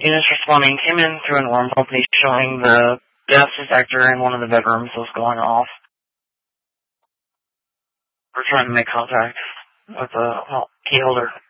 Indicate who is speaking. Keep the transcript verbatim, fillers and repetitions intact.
Speaker 1: Units responding came in through an alarm company showing the gas detector in one of the bedrooms was going off. We're trying to make contact with the well, key holder.